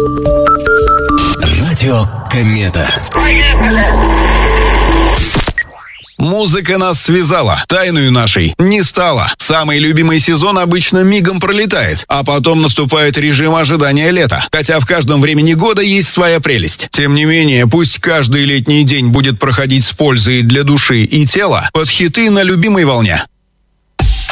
Радио Комета. Музыка нас связала, тайною нашей не стала. Самый любимый сезон обычно мигом пролетает, а потом наступает режим ожидания лета. Хотя в каждом времени года есть своя прелесть. Тем не менее, пусть каждый летний день будет проходить с пользой для души и тела, под хиты на любимой волне.